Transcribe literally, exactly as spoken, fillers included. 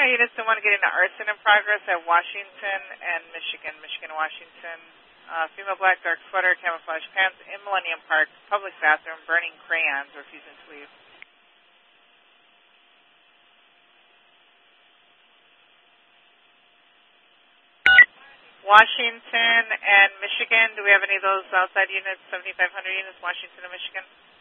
our units that want to get into arson in progress at Washington and Michigan, Michigan, Washington. Uh, female black, dark sweater, camouflage pants in Millennium Park, public bathroom, burning crayons, refusing to leave. Washington and Michigan, do we have any of those outside units, seventy-five hundred units, Washington and Michigan?